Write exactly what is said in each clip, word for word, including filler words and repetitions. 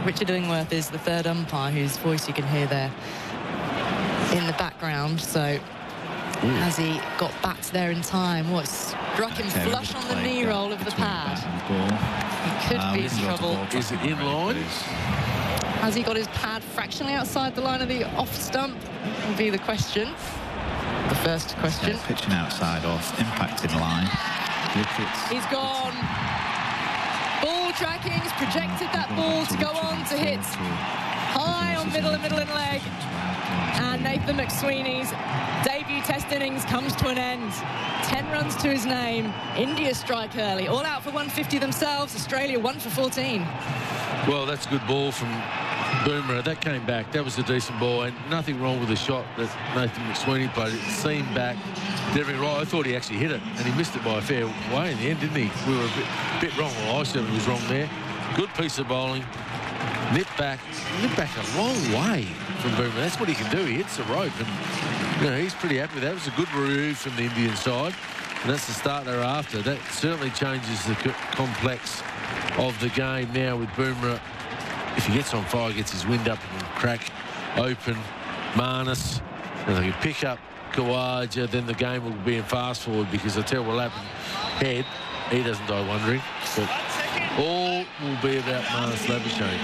Richard Illingworth is the third umpire, whose voice you can hear there in the background. So Ooh. Has he got back there in time? What struck him Terrible flush on the knee roll of the pad? He could uh, be in trouble. Is it in line? Has he got his pad fractionally outside the line of the off stump? Will be the question. The first question. Yeah, pitching outside off, impact in line. Wickets. He's gone. Ball tracking's projected that ball to go on to hit high on middle and middle and leg. And Nathan McSweeney's debut test innings comes to an end. Ten runs to his name. India strike early. All out for one fifty themselves. Australia one for fourteen. Well, that's a good ball from Bumrah. That came back. That was a decent ball, and nothing wrong with the shot that Nathan McSweeney played. It seemed back, did everything right. I thought he actually hit it, and he missed it by a fair way in the end, didn't he? We were a bit, bit wrong. Well, I said it was wrong there. Good piece of bowling. Nip back, nip back a long way from Bumrah. That's what he can do. He hits the rope, and you know, he's pretty happy with that. It was a good remove from the Indian side, and that's the start thereafter. That certainly changes the complex of the game now with Bumrah. If he gets on fire, gets his wind up, and crack open Marnus, and they can pick up Khawaja, then the game will be in fast forward, because I tell you what will happen. Head, he doesn't die wondering, but all will be about Marnus Labuschagne.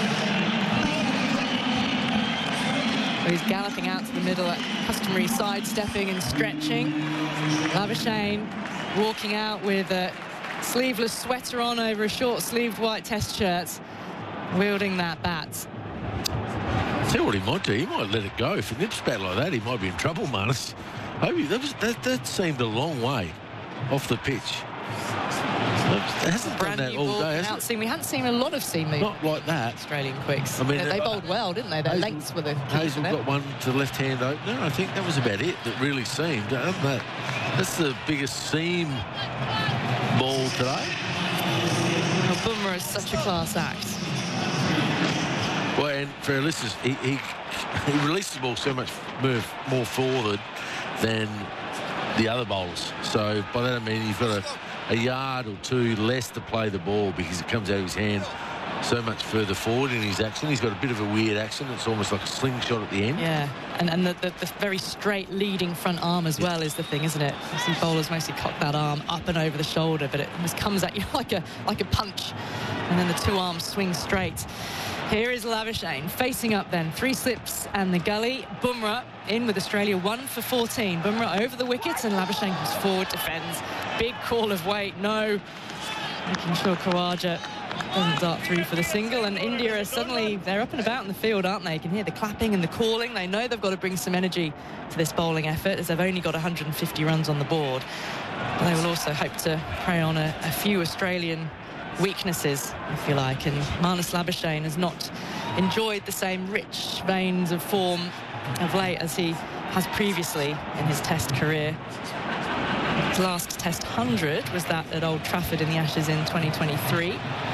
He's galloping out to the middle, customary sidestepping and stretching. Labuschagne walking out with a sleeveless sweater on over a short-sleeved white test shirt, wielding that bat. Tell you what he might do. He might let it go. If he nips back like that, he might be in trouble, Marnus. Maybe that, was, that, that seemed a long way off the pitch. It hasn't Brand done that new all ball day, out has it? seam. We hadn't seen a lot of seam movement. Not like that. Australian quicks. I mean, they, they uh, bowled well, didn't they? Their Hazel, lengths were the key Hazel for them. got one to the left-hand opener. I think that was about it that really seemed. Uh, that, that's the biggest seam ball today. Well, Bumrah is such a class act. Well, and for our listeners, he, he, he released the ball so much more, more forward than the other bowlers. So by that I mean he's got a, a yard or two less to play the ball, because it comes out of his hand so much further forward in his action. He's got a bit of a weird action. It's almost like a slingshot at the end. Yeah, and, and the, the, the very straight leading front arm as well is the thing, isn't it? You see bowlers mostly cock that arm up and over the shoulder, but it almost comes at you like a, like a punch, and then the two arms swing straight. Here is Labuschagne facing up then. Three slips and the gully. Bumrah in with Australia one for fourteen. Bumrah over the wickets, and Labuschagne comes forward, defends. Big call of weight, no. Making sure Khawaja doesn't dart through for the single, and India are suddenly, they're up and about in the field, aren't they? You can hear the clapping and the calling. They know they've got to bring some energy to this bowling effort, as they've only got one hundred fifty runs on the board. But they will also hope to prey on a, a few Australian weaknesses, if you like, and Marnus Labuschagne has not enjoyed the same rich veins of form of late as he has previously in his test career. His last test one hundred was that at Old Trafford in the Ashes in twenty twenty-three.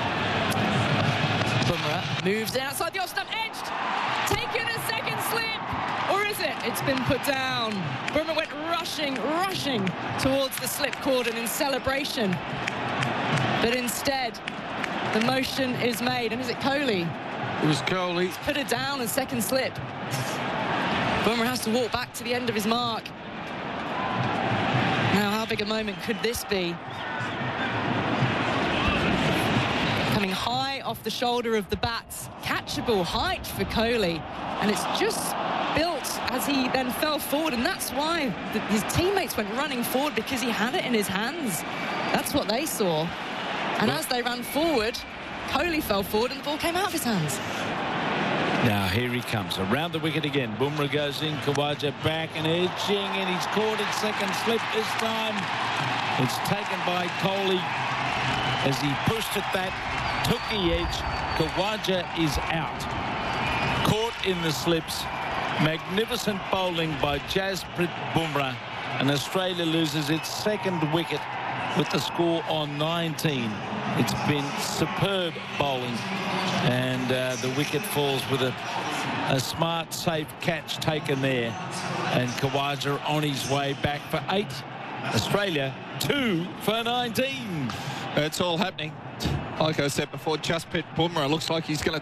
Bumrah moves in outside the off-stump, edged, taken a second slip, or is it? It's been put down. Bumrah went rushing, rushing towards the slip cordon in celebration. But instead, the motion is made. And is it Kohli? It was Kohli. He's put it down a second slip. Bumrah has to walk back to the end of his mark. Now, how big a moment could this be? Coming high off the shoulder of the bats. Catchable height for Kohli. And it's just built as he then fell forward. And that's why the, his teammates went running forward, because he had it in his hands. That's what they saw. And as they ran forward, Kohli fell forward and the ball came out of his hands. Now here he comes around the wicket again. Bumrah goes in, Khawaja back and edging, and he's caught it second slip this time. It's taken by Kohli as he pushed it that, took the edge. Khawaja is out. Caught in the slips. Magnificent bowling by Jasprit Bumrah, and Australia loses its second wicket with the score on nineteen. It's been superb bowling, and uh, the wicket falls with a, a smart, safe catch taken there, and Khawaja on his way back for eight. Australia two for nineteen. It's all happening. Like I said before, Jasprit Bumrah looks like he's going to